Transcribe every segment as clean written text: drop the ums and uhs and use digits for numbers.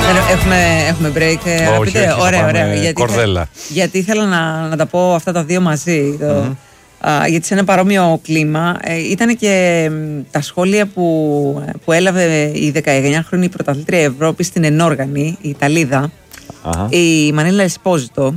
Έχουμε break, αγαπητέ. Ωραία. Γιατί ήθελα να τα πω αυτά τα δύο μαζί. Γιατί σε ένα παρόμοιο κλίμα ήταν και τα σχόλια που έλαβε η 19χρονη πρωταθλήτρια Ευρώπη στην ενόργανη, η Ιταλίδα, η Μανίλα Εσπόζιτο.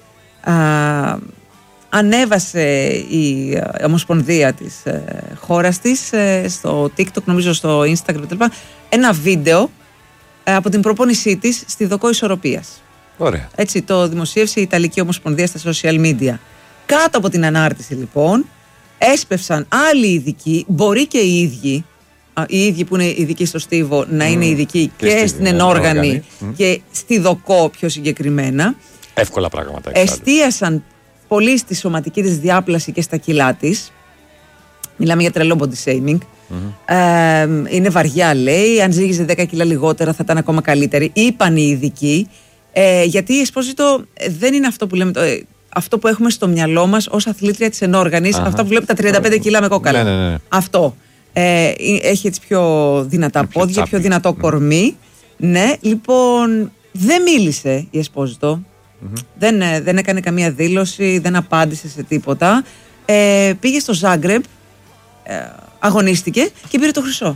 Ανέβασε η ομοσπονδία της χώρας της στο TikTok, νομίζω στο Instagram κτλ, ένα βίντεο από την προπόνησή της στη δοκό ισορροπίας. Ωραία. Έτσι το δημοσίευσε η Ιταλική Ομοσπονδία στα social media. Κάτω από την ανάρτηση λοιπόν έσπευσαν άλλοι ειδικοί, μπορεί και οι ίδιοι που είναι ειδικοί στο στίβο να είναι ειδικοί και στην ενόργανη και στη δοκό πιο συγκεκριμένα. Εύκολα πράγματα. Εστίασαν πολύ στη σωματική της διάπλαση και στα κιλά της. Μιλάμε για τρελό body shaming. Είναι βαριά, λέει. Αν ζύγιζε 10 κιλά λιγότερα θα ήταν ακόμα καλύτερη. Είπαν οι ειδικοί. Γιατί η Εσπόζιτο δεν είναι αυτό που λέμε. Αυτό που έχουμε στο μυαλό μας ως αθλήτρια της ενόργανης. Αυτό που βλέπει τα 35 κιλά με κόκαλα. Ναι. Αυτό. Έχει έτσι πιο δυνατά πόδια, πιο δυνατό κορμί. Ναι, λοιπόν, δεν μίλησε η Εσπόζιτο. Δεν έκανε καμία δήλωση, δεν απάντησε σε τίποτα. Πήγε στο Ζάγκρεπ, αγωνίστηκε και πήρε το χρυσό.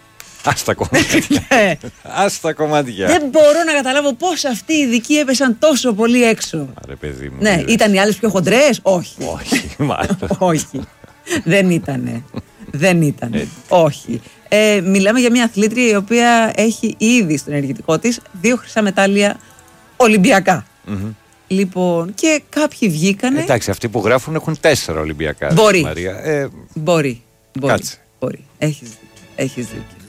Άστα κομμάτια. Δεν μπορώ να καταλάβω πώς αυτοί οι ειδικοί έπεσαν τόσο πολύ έξω. Άρε, παιδί μου, ναι, ήταν οι άλλες πιο χοντρές? Όχι. Όχι. Δεν ήτανε. Όχι. Μιλάμε για μια αθλήτρια η οποία έχει ήδη στον ενεργητικό της 2 χρυσά μετάλλια Ολυμπιακά. Λοιπόν, και κάποιοι βγήκανε. Εντάξει, αυτοί που γράφουν έχουν 4 Ολυμπιακά. Μπορεί. Μαρία. Μπορεί. Κάτσε. Μπορεί. Έχεις δίκιο.